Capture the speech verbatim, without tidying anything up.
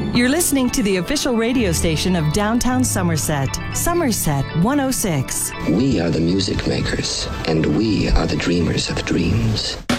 You're listening to the official radio station of downtown Somerset, Somerset one oh six. We are the music makers, and we are the dreamers of dreams.